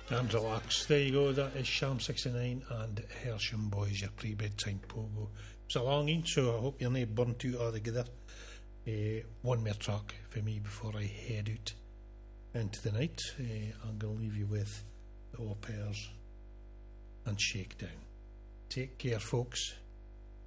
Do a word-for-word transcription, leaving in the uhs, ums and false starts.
And relax. There you go. That is Sham sixty-nine and Hersham Boys, your pre-bedtime pogo. It's a long one, so I hope you're not burnt out altogether. Uh, one more track for me before I head out into the night. Uh, I'm going to leave you with the Au Pairs and Shakedown. Take care, folks.